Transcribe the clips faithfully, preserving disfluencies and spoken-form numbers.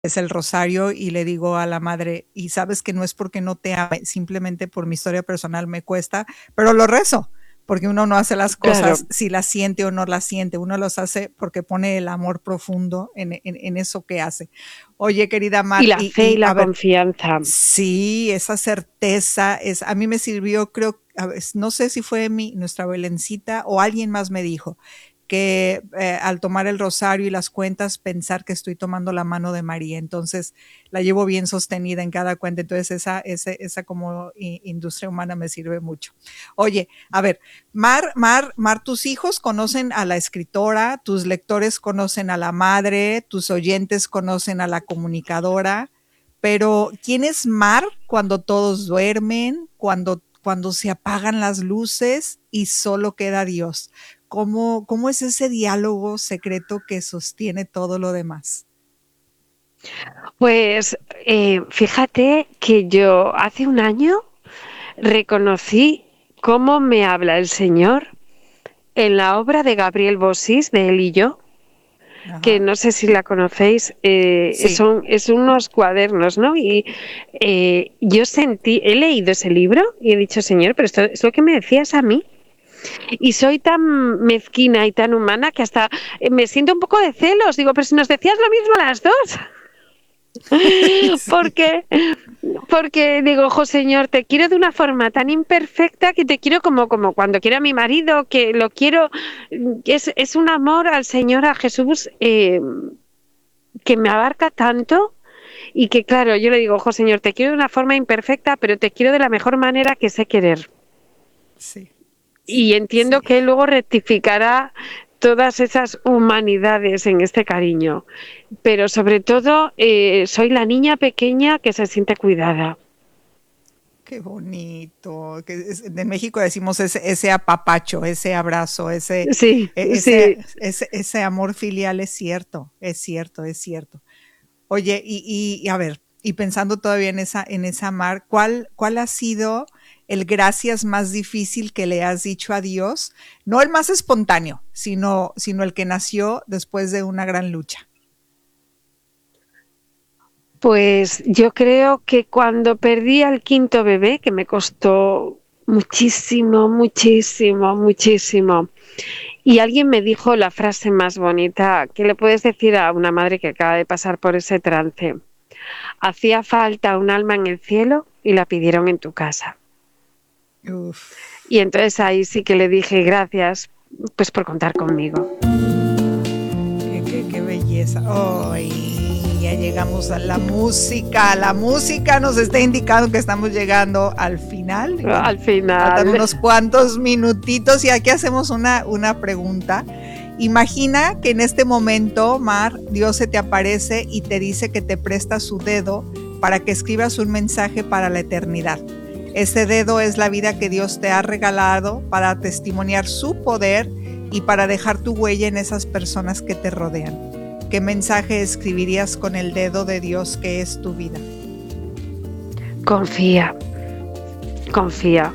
es el rosario y le digo a la madre, y sabes que no es porque no te ame, simplemente por mi historia personal me cuesta, pero lo rezo, porque uno no hace las cosas Claro. si las siente o no las siente, uno los hace porque pone el amor profundo en, en, en eso que hace. Oye, querida Y Mar, la y, fe y y la a ver, confianza. sí, esa certeza es, a mí me sirvió, creo, a ver, no sé si fue mi, nuestra Belencita o alguien más me dijo que eh, al tomar el rosario y las cuentas, pensar que estoy tomando la mano de María. Entonces la llevo bien sostenida en cada cuenta. Entonces esa, esa, esa como industria humana me sirve mucho. Oye, a ver, Mar, Mar, Mar, tus hijos conocen a la escritora, tus lectores conocen a la madre, tus oyentes conocen a la comunicadora. Pero ¿quién es Mar cuando todos duermen, cuando, cuando se apagan las luces y solo queda Dios? ¿Cómo, cómo es ese diálogo secreto que sostiene todo lo demás? Pues eh, fíjate que yo hace un año reconocí cómo me habla el Señor en la obra de Gabriel Bossis, de Él y yo, que Ajá. no sé si la conocéis, eh, Sí. son es unos cuadernos, ¿no? Y eh, yo sentí, he leído ese libro y he dicho, Señor, pero esto es lo que me decías a mí. Y soy tan mezquina y tan humana que hasta me siento un poco de celos. Digo, pero si nos decías lo mismo a las dos. Sí. Porque, porque digo, ojo Señor, te quiero de una forma tan imperfecta que te quiero como, como cuando quiero a mi marido, que lo quiero, es, es un amor al Señor, a Jesús, eh, que me abarca tanto y que claro, yo le digo, ojo Señor, te quiero de una forma imperfecta, pero te quiero de la mejor manera que sé querer. Sí. Y Sí. entiendo Sí. que él luego rectificará todas esas humanidades en este cariño. Pero sobre todo, eh, soy la niña pequeña que se siente cuidada. Qué bonito. Que es, en México decimos ese, ese apapacho, ese abrazo, ese, Sí, ese, sí. ese, ese amor filial es cierto, es cierto, es cierto. Oye, y, y, y a ver, y pensando todavía en esa, en esa Mar, ¿cuál, ¿cuál ha sido el gracias más difícil que le has dicho a Dios? No el más espontáneo, sino, sino el que nació después de una gran lucha. Pues yo creo que cuando perdí al quinto bebé, que me costó muchísimo, muchísimo, muchísimo, y alguien me dijo la frase más bonita que le puedes decir a una madre que acaba de pasar por ese trance. Hacía falta un alma en el cielo y la pidieron en tu casa. Uf. Y entonces ahí sí que le dije gracias, pues por contar conmigo. Qué, qué, qué belleza. Oh, ya llegamos a la música. La música nos está indicando que estamos llegando al final. Y bueno, Al faltan final. unos cuantos minutitos y aquí hacemos una, una pregunta. Imagina que en este momento, Mar, Dios se te aparece y te dice que te presta su dedo para que escribas un mensaje para la eternidad. Ese dedo es la vida que Dios te ha regalado para testimoniar su poder y para dejar tu huella en esas personas que te rodean. ¿Qué mensaje escribirías con el dedo de Dios que es tu vida? Confía, confía.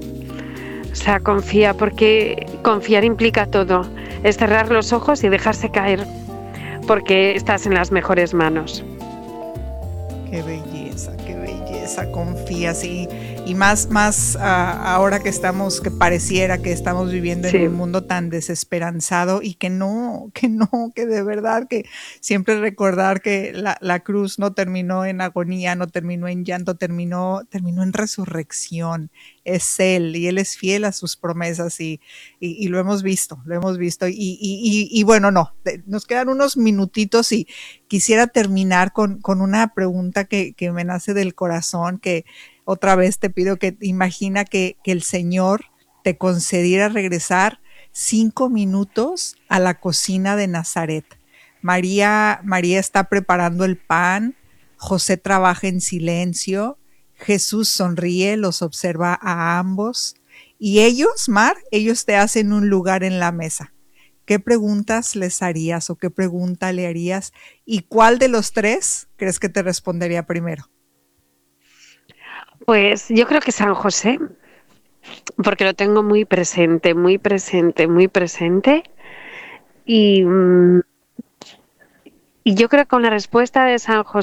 O sea, confía, porque confiar implica todo. Es cerrar los ojos y dejarse caer, porque estás en las mejores manos. Qué belleza, qué belleza, confía, sí. Y más, más uh, ahora que estamos, que pareciera que estamos viviendo en Sí. un mundo tan desesperanzado y que no, que no, que de verdad que siempre recordar que la, la cruz no terminó en agonía, no terminó en llanto, terminó, terminó en resurrección. Es Él y Él es fiel a sus promesas y, y, y lo hemos visto, lo hemos visto. Y, y, y, y bueno, no, nos quedan unos minutitos y quisiera terminar con, con una pregunta que, que me nace del corazón, que otra vez te pido que imagina que, que el Señor te concediera regresar cinco minutos a la cocina de Nazaret. María, María está preparando el pan, José trabaja en silencio, Jesús sonríe, los observa a ambos y ellos, Mar, ellos te hacen un lugar en la mesa. ¿Qué preguntas les harías o qué pregunta le harías? ¿Y cuál de los tres crees que te respondería primero? Pues yo creo que San José, porque lo tengo muy presente, muy presente, muy presente. Y, Y yo creo que con la respuesta de San José